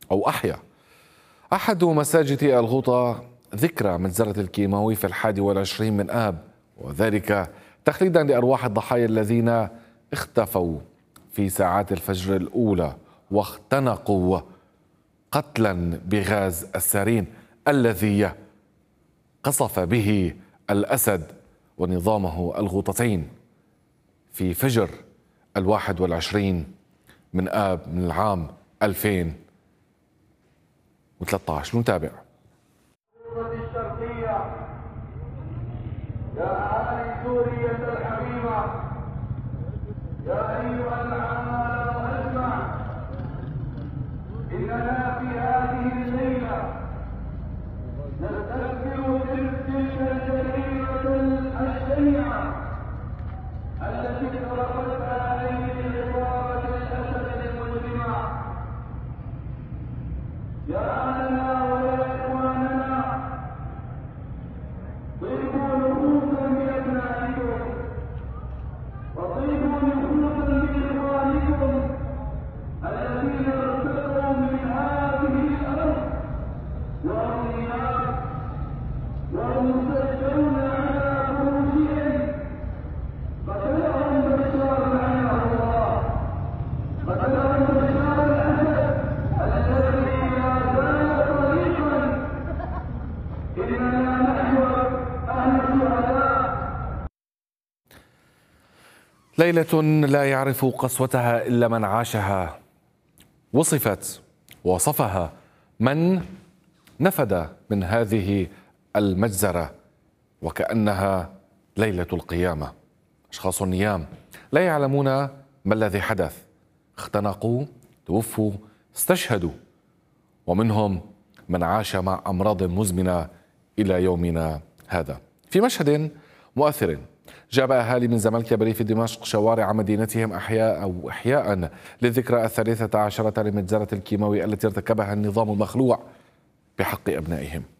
أو أحيا أحد مساجد الغوطة ذكرى مجزرة الكيماوي في 21 من آب، وذلك تخليدا لأرواح الضحايا الذين اختفوا في ساعات الفجر الأولى واختنقوا قتلا بغاز السارين الذي قصف به الأسد ونظامه الغوطتين في فجر 21 من آب من العام 2013. نتابع. يا أهل سوريا الحبيبة، يا أيها العمال أجمع، إننا في هذه الليلة نستذكر تلك الجريمة الشنيعة التي اقترفتها أيدي عصابة الأسد المجرمة. يا أهلنا ويا إخواننا، طيبوا نفوسا بأبنائكم وطيبوا نفوسا بإخوانكم الذين ارتقوا من هذه الأرض وأولياء ومسجلون على فروجهم. قتلهم بشار لعنه الله، قتلهم بشار الأسد الذي لا زال طريقا. إننا نحن أهل الشهداء. ليلة لا يعرف قسوتها إلا من عاشها، وصفها من نفد من هذه المجزرة وكأنها ليلة القيامة. أشخاص نيام لا يعلمون ما الذي حدث، اختنقوا، توفوا، استشهدوا، ومنهم من عاش مع أمراض مزمنة إلى يومنا هذا. في مشهد مؤثر جاب أهالي من زمالك بريف دمشق شوارع مدينتهم إحياء للذكرى 13 لمجزرة الكيماوي التي ارتكبها النظام المخلوع بحق أبنائهم.